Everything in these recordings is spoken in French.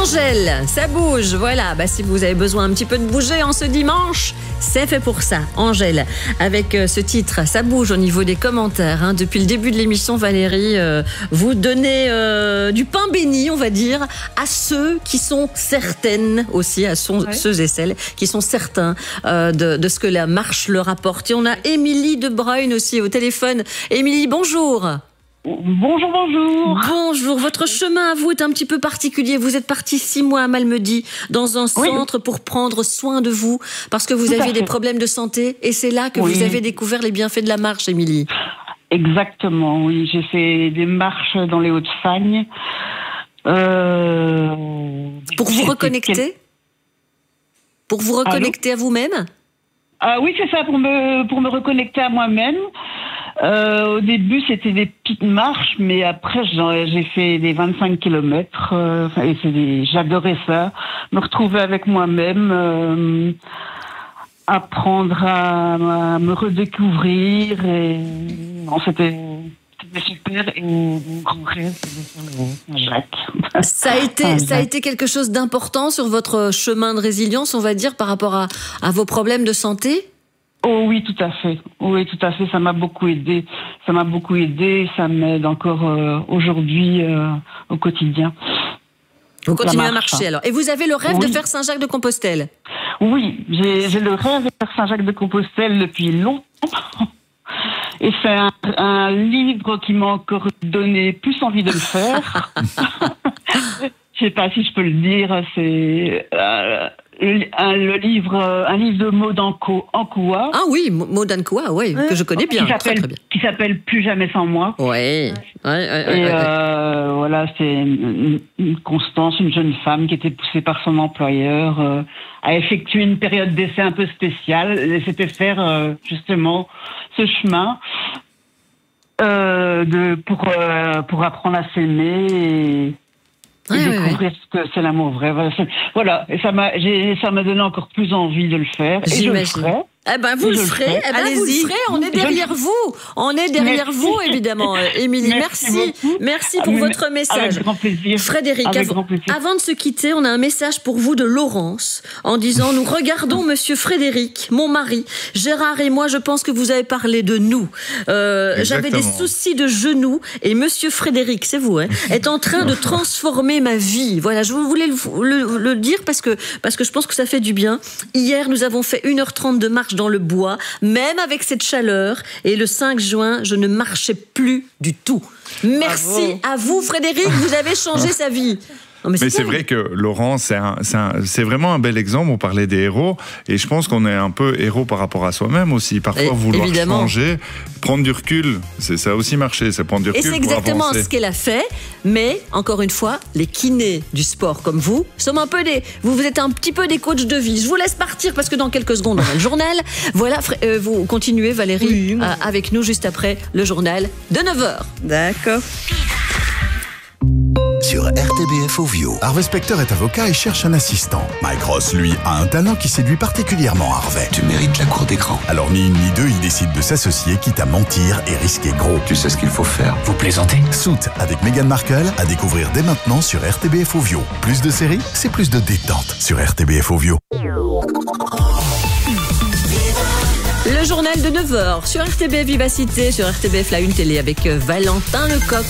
Angèle, ça bouge, voilà. Si vous avez besoin un petit peu de bouger en ce dimanche, c'est fait pour ça. Angèle, avec ce titre, ça bouge au niveau des commentaires. Depuis le début de l'émission, Valérie, vous donnez du pain béni, on va dire, à ceux qui sont certaines aussi, ceux et celles qui sont certains de ce que la marche leur apporte. Et on a Émilie de Bruyne aussi au téléphone. Émilie, bonjour. Bonjour, bonjour. Bonjour, votre chemin à vous est un petit peu particulier. Vous êtes parti 6 mois à Malmedy dans un centre pour prendre soin de vous parce que vous aviez des problèmes de santé et c'est là que vous avez découvert les bienfaits de la marche, Émilie. Exactement, oui. J'ai fait des marches dans les Hauts-de-Fagne. Pour vous reconnecter Pour vous reconnecter à vous-même? Oui, c'est ça, pour me reconnecter à moi-même. Au début, c'était des petites marches, mais après, j'ai fait des 25 kilomètres. J'adorais ça. Me retrouver avec moi-même, apprendre à me redécouvrir. C'était super. Et mon grand rêve, c'était Jacques. Ça a été quelque chose d'important sur votre chemin de résilience, on va dire, par rapport à vos problèmes de santé? Oh oui, tout à fait. Oui, tout à fait. Ça m'a beaucoup aidé. Ça m'aide encore aujourd'hui au quotidien. Vous continuez à marcher alors. Et vous avez le rêve de faire Saint-Jacques-de-Compostelle? Oui, j'ai le rêve de faire Saint-Jacques-de-Compostelle depuis longtemps. Et c'est un livre qui m'a encore donné plus envie de le faire. Je sais pas si je peux le dire. C'est un livre de Maud Ankoua. Ah oui, Maud Ankoua, oui, que je connais bien, très bien. Qui s'appelle Plus jamais sans moi. Oui. Voilà, c'est une Constance, une jeune femme qui était poussée par son employeur à effectuer une période d'essai un peu spéciale. C'était faire justement ce chemin pour apprendre à s'aimer et découvrir ce que c'est l'amour vrai. Voilà, et ça m'a donné encore plus envie de le faire. Et je le ferai. Vous le ferez. Vous le ferez. On est derrière vous. On est derrière vous, évidemment, Émilie. Merci pour votre message. Avec grand plaisir. Frédéric, avant de se quitter, on a un message pour vous de Laurence en disant: nous regardons Monsieur Frédéric, mon mari. Gérard et moi, je pense que vous avez parlé de nous. J'avais des soucis de genoux et Monsieur Frédéric, c'est vous, est en train de transformer ma vie. Voilà, je voulais le dire parce que je pense que ça fait du bien. Hier, nous avons fait 1h30 de marche dans le bois, même avec cette chaleur. Et le 5 juin, je ne marchais plus du tout. Merci à vous, Frédéric, vous avez changé sa vie. Mais c'est vrai que Laurent, c'est vraiment un bel exemple. On parlait des héros, et je pense qu'on est un peu héros par rapport à soi-même aussi. Parfois, vouloir changer, prendre du recul, ça a aussi marché, c'est prendre du recul. Et c'est exactement ce qu'elle a fait. Mais encore une fois, les kinés du sport comme vous sommes un peu vous êtes un petit peu des coachs de vie. Je vous laisse partir parce que dans quelques secondes on a le journal. Voilà, vous continuez, Valérie, avec nous juste après le journal de 9h. D'accord. Sur RTBF Ovio. Harvey Specter est avocat et cherche un assistant. Mike Ross, lui, a un talent qui séduit particulièrement Harvey. Tu mérites la cour d'écran. Alors ni une ni deux, ils décident de s'associer, quitte à mentir et risquer gros. Tu sais ce qu'il faut faire. Vous plaisantez? Suits avec Meghan Markle à découvrir dès maintenant sur RTBF Ovio. Plus de séries, c'est plus de détente sur RTBF Ovio. Le journal de 9h sur RTBF Vivacité, sur RTBF La Une Télé avec Valentin Lecoq.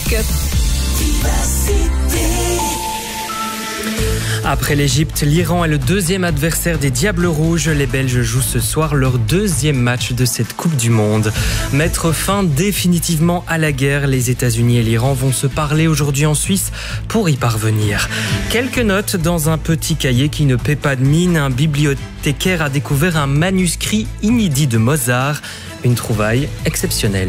Après l'Égypte, l'Iran est le deuxième adversaire des Diables Rouges. Les Belges jouent ce soir leur deuxième match de cette Coupe du Monde. Mettre fin définitivement à la guerre, les États-Unis et l'Iran vont se parler aujourd'hui en Suisse pour y parvenir. Quelques notes dans un petit cahier qui ne paie pas de mine. Un bibliothécaire a découvert un manuscrit inédit de Mozart. Une trouvaille exceptionnelle.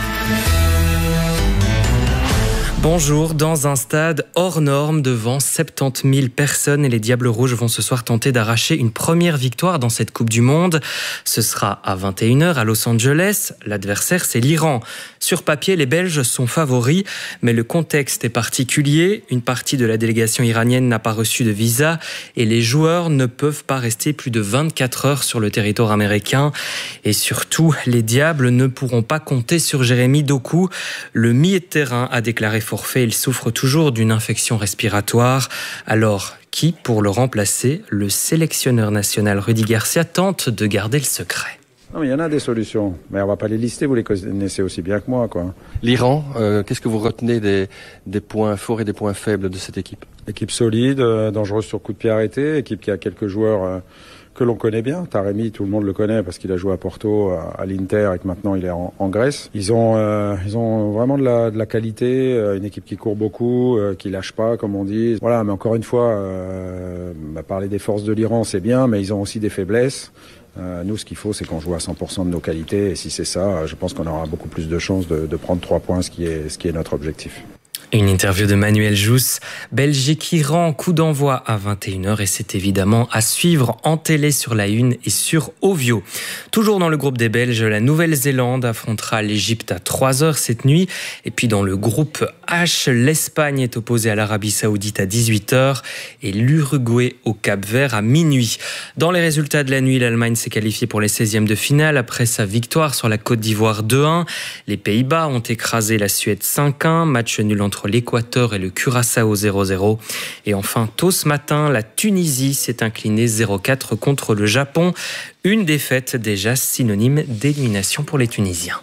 Bonjour, dans un stade hors norme devant 70 000 personnes, et les Diables Rouges vont ce soir tenter d'arracher une première victoire dans cette Coupe du Monde. Ce sera à 21h à Los Angeles. L'adversaire, c'est l'Iran. Sur papier, les Belges sont favoris, mais le contexte est particulier. Une partie de la délégation iranienne n'a pas reçu de visa et les joueurs ne peuvent pas rester plus de 24 heures sur le territoire américain. Et surtout, les Diables ne pourront pas compter sur Jérémy Doku. Le milieu de terrain a déclaré forfait. Il souffre toujours d'une infection respiratoire. Alors, qui pour le remplacer? Le sélectionneur national Rudy Garcia tente de garder le secret. Non, mais il y en a des solutions, mais on va pas les lister, vous les connaissez aussi bien que moi, quoi. L'Iran, qu'est-ce que vous retenez des points forts et des points faibles de cette équipe? Équipe solide, dangereuse sur coup de pied arrêté, équipe qui a quelques joueurs que l'on connaît bien. Taremi, tout le monde le connaît parce qu'il a joué à Porto, à l'Inter et que maintenant il est en Grèce. Ils ont vraiment de la qualité, une équipe qui court beaucoup, qui lâche pas, comme on dit. Voilà, mais encore une fois, parler des forces de l'Iran, c'est bien, mais ils ont aussi des faiblesses. Nous, ce qu'il faut, c'est qu'on joue à 100% de nos qualités. Et si c'est ça, je pense qu'on aura beaucoup plus de chances de prendre 3 points, ce qui est notre objectif. Une interview de Manuel Jousse. Belgique-Iran, coup d'envoi à 21h et c'est évidemment à suivre en télé sur la Une et sur Ovio. Toujours dans le groupe des Belges, la Nouvelle-Zélande affrontera l'Égypte à 3h cette nuit. Et puis dans le groupe H, l'Espagne est opposée à l'Arabie Saoudite à 18h et l'Uruguay au Cap-Vert à minuit. Dans les résultats de la nuit, l'Allemagne s'est qualifiée pour les 16e de finale après sa victoire sur la Côte d'Ivoire 2-1. Les Pays-Bas ont écrasé la Suède 5-1, match nul entre l'Équateur et le Curaçao 0-0. Et enfin, tôt ce matin, la Tunisie s'est inclinée 0-4 contre le Japon. Une défaite déjà synonyme d'élimination pour les Tunisiens.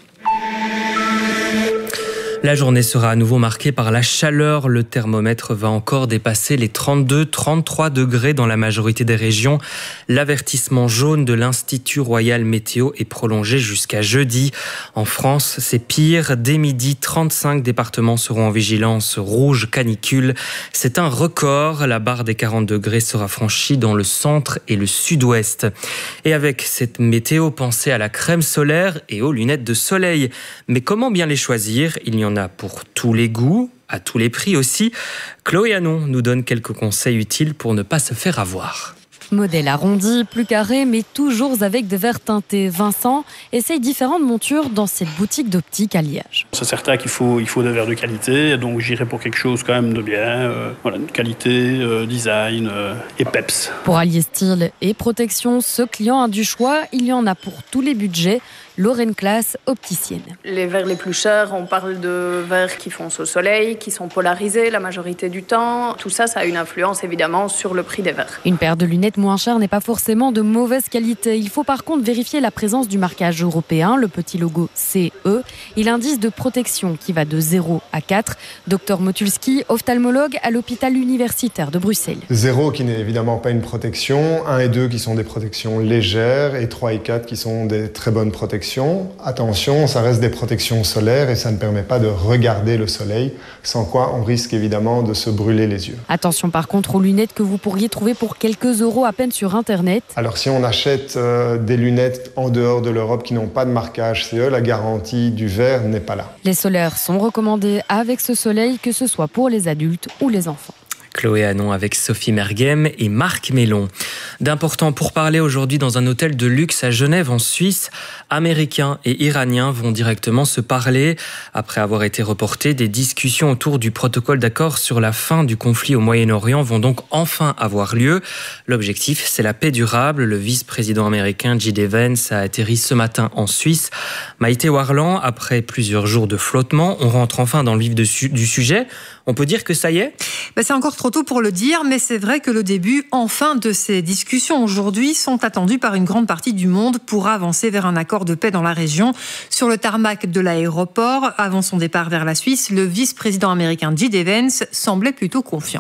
La journée sera à nouveau marquée par la chaleur. Le thermomètre va encore dépasser les 32-33 degrés dans la majorité des régions. L'avertissement jaune de l'Institut Royal Météo est prolongé jusqu'à jeudi. En France, c'est pire. Dès midi, 35 départements seront en vigilance rouge canicule. C'est un record. La barre des 40 degrés sera franchie dans le centre et le sud-ouest. Et avec cette météo, pensez à la crème solaire et aux lunettes de soleil. Mais comment bien les choisir? Il y en a pour tous les goûts, à tous les prix aussi. Chloé Hanon nous donne quelques conseils utiles pour ne pas se faire avoir. Modèle arrondi, plus carré, mais toujours avec des verres teintés. Vincent essaye différentes montures dans cette boutique d'optique à Liège. C'est certain qu'il faut des verres de qualité, donc j'irai pour quelque chose quand même de bien. De qualité, design et peps. Pour allier style et protection, ce client a du choix. Il y en a pour tous les budgets. Lorraine Classe, opticienne. Les verres les plus chers, on parle de verres qui foncent au soleil, qui sont polarisés la majorité du temps. Tout ça, ça a une influence évidemment sur le prix des verres. Une paire de lunettes moins chères n'est pas forcément de mauvaise qualité. Il faut par contre vérifier la présence du marquage européen, le petit logo CE, et l'indice de protection qui va de 0 à 4. Dr Motulski, ophtalmologue à l'hôpital universitaire de Bruxelles. 0 qui n'est évidemment pas une protection, 1 et 2 qui sont des protections légères et 3 et 4 qui sont des très bonnes protections. Attention, ça reste des protections solaires et ça ne permet pas de regarder le soleil, sans quoi on risque évidemment de se brûler les yeux. Attention par contre aux lunettes que vous pourriez trouver pour quelques euros à peine sur Internet. Alors si on achète des lunettes en dehors de l'Europe qui n'ont pas de marquage CE, la garantie du verre n'est pas là. Les solaires sont recommandés avec ce soleil, que ce soit pour les adultes ou les enfants. Chloé Hanon avec Sophie Merghem et Marc Mélon. D'importants pourparlers aujourd'hui dans un hôtel de luxe à Genève en Suisse. Américains et Iraniens vont directement se parler. Après avoir été reportées, des discussions autour du protocole d'accord sur la fin du conflit au Moyen-Orient vont donc enfin avoir lieu. L'objectif, c'est la paix durable. Le vice-président américain J.D. Vance a atterri ce matin en Suisse. Maïté Warland, après plusieurs jours de flottement, on rentre enfin dans le vif du sujet. On peut dire que ça y est ? C'est encore trop tôt pour le dire, mais c'est vrai que le début, enfin, de ces discussions aujourd'hui sont attendus par une grande partie du monde pour avancer vers un accord de paix dans la région. Sur le tarmac de l'aéroport, avant son départ vers la Suisse, le vice-président américain J.D. Vance semblait plutôt confiant.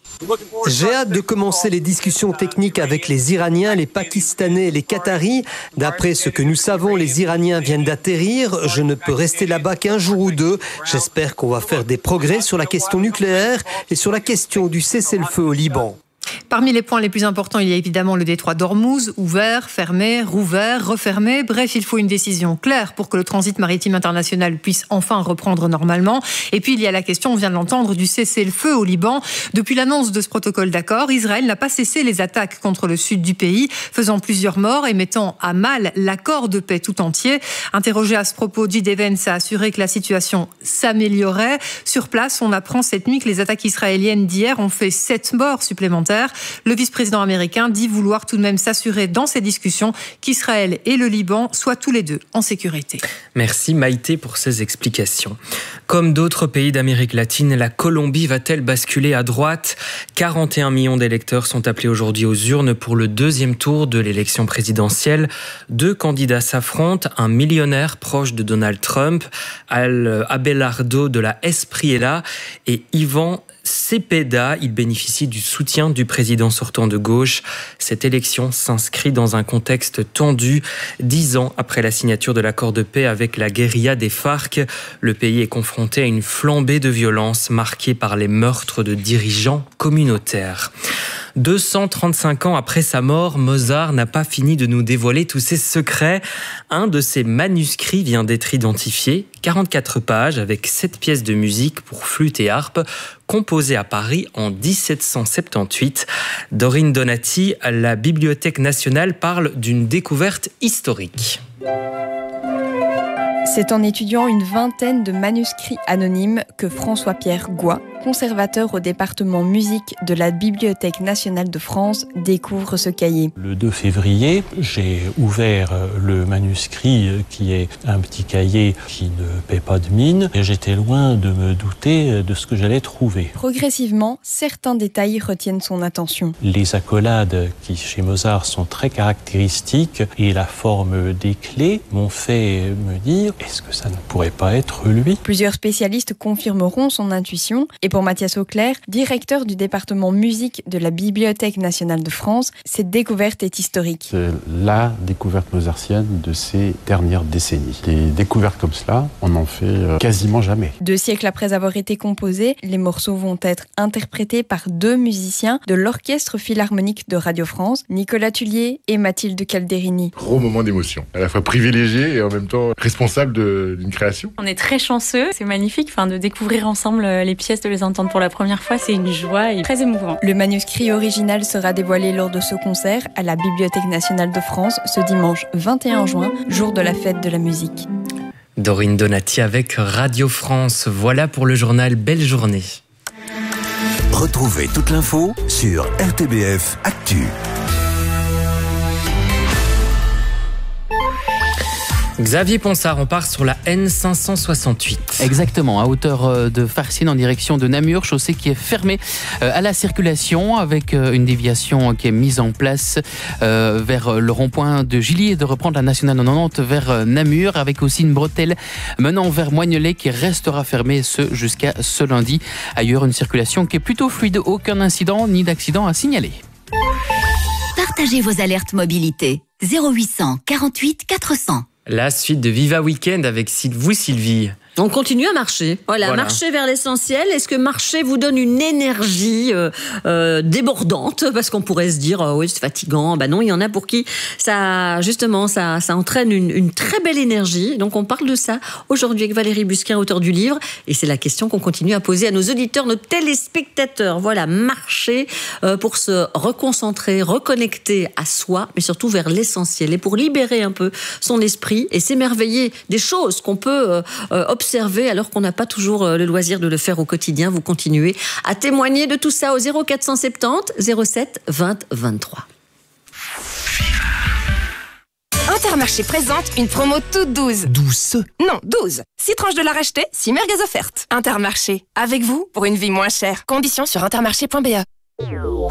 J'ai hâte de commencer les discussions techniques avec les Iraniens, les Pakistanais et les Qataris. D'après ce que nous savons, les Iraniens viennent d'atterrir. Je ne peux rester là-bas qu'un jour ou deux. J'espère qu'on va faire des progrès sur la question nucléaire et sur la question du cessez-le-feu au Liban. Parmi les points les plus importants, il y a évidemment le détroit d'Ormuz, ouvert, fermé, rouvert, refermé. Bref, il faut une décision claire pour que le transit maritime international puisse enfin reprendre normalement. Et puis, il y a la question, on vient de l'entendre, du cessez-le-feu au Liban. Depuis l'annonce de ce protocole d'accord, Israël n'a pas cessé les attaques contre le sud du pays, faisant plusieurs morts et mettant à mal l'accord de paix tout entier. Interrogé à ce propos, J.D. Vance a assuré que la situation s'améliorait. Sur place, on apprend cette nuit que les attaques israéliennes d'hier ont fait 7 morts supplémentaires. Le vice-président américain dit vouloir tout de même s'assurer dans ces discussions qu'Israël et le Liban soient tous les deux en sécurité. Merci Maïté pour ces explications. Comme d'autres pays d'Amérique latine, la Colombie va-t-elle basculer à droite ? 41 millions d'électeurs sont appelés aujourd'hui aux urnes pour le deuxième tour de l'élection présidentielle. 2 candidats s'affrontent, un millionnaire proche de Donald Trump, Abelardo de la Espriella et Ivan Cepeda. Il bénéficie du soutien du président sortant de gauche. Cette élection s'inscrit dans un contexte tendu. 10 ans après la signature de l'accord de paix avec la guérilla des FARC, le pays est confronté à une flambée de violence marquée par les meurtres de dirigeants communautaires. 235 ans après sa mort, Mozart n'a pas fini de nous dévoiler tous ses secrets. Un de ses manuscrits vient d'être identifié, 44 pages avec 7 pièces de musique pour flûte et harpe, composées à Paris en 1778. Dorine Donati, la Bibliothèque nationale, parle d'une découverte historique. C'est en étudiant une vingtaine de manuscrits anonymes que François-Pierre Goy, conservateur au département musique de la Bibliothèque nationale de France, découvre ce cahier. Le 2 février, j'ai ouvert le manuscrit qui est un petit cahier qui ne paie pas de mine et j'étais loin de me douter de ce que j'allais trouver. Progressivement, certains détails retiennent son attention. Les accolades qui chez Mozart sont très caractéristiques et la forme des clés m'ont fait me dire est-ce que ça ne pourrait pas être lui ? Plusieurs spécialistes confirmeront son intuition. Et pour Mathias Auclair, directeur du département musique de la Bibliothèque nationale de France, cette découverte est historique. C'est la découverte mozartienne de ces dernières décennies. Des découvertes comme cela, on n'en fait quasiment jamais. 2 siècles après avoir été composés, les morceaux vont être interprétés par 2 musiciens de l'Orchestre Philharmonique de Radio France, Nicolas Tullier et Mathilde Calderini. Gros moment d'émotion, à la fois privilégié et en même temps responsable d'une création. On est très chanceux, c'est magnifique de découvrir ensemble les pièces, de les entendre pour la première fois, c'est une joie et très émouvant. Le manuscrit original sera dévoilé lors de ce concert à la Bibliothèque nationale de France ce dimanche 21 juin, jour de la fête de la musique. Dorine Donati avec Radio France. Voilà pour le journal. Belle journée. Retrouvez toute l'info sur RTBF Actu. Xavier Ponsard, on part sur la N568. Exactement, à hauteur de Farcines en direction de Namur, chaussée qui est fermée à la circulation avec une déviation qui est mise en place vers le rond-point de Gilly et de reprendre la nationale 90 vers Namur avec aussi une bretelle menant vers Moignolet qui restera fermée jusqu'à ce lundi. Ailleurs, une circulation qui est plutôt fluide, aucun incident ni d'accident à signaler. Partagez vos alertes mobilité 0800 48 400. La suite de Viva Weekend avec vous, Sylvie. On continue à marcher. Voilà, marcher vers l'essentiel. Est-ce que marcher vous donne une énergie débordante ? Parce qu'on pourrait se dire, oui, c'est fatigant. Non, il y en a pour qui ça entraîne une très belle énergie. Donc, on parle de ça aujourd'hui avec Valérie Busquin, auteure du livre. Et c'est la question qu'on continue à poser à nos auditeurs, nos téléspectateurs. Voilà, marcher pour se reconcentrer, reconnecter à soi, mais surtout vers l'essentiel. Et pour libérer un peu son esprit et s'émerveiller des choses qu'on peut observer alors qu'on n'a pas toujours le loisir de le faire au quotidien. Vous continuez à témoigner de tout ça au 0470 07 20 23. Intermarché présente une promo toute 12. 12. Non, 12. 6 tranches de la racheter, 6 merguez offertes. Intermarché, avec vous pour une vie moins chère. Conditions sur intermarché.be.